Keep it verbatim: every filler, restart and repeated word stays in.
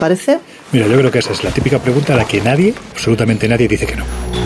¿Parece? Mira, yo creo que esa es la típica pregunta a la que nadie, absolutamente nadie, dice que no.